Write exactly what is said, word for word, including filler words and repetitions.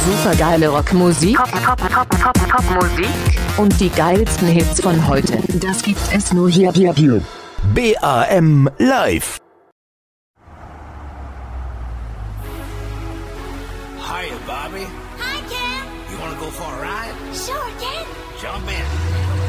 Supergeile Rockmusik, Pop, Pop, Pop, Pop, Popmusik und die geilsten Hits von heute. Das gibt es nur hier, hier, hier. B A M Live. Hiya, Bobby. Hi, Ken. You wanna go for a ride? Sure, Ken. Jump in.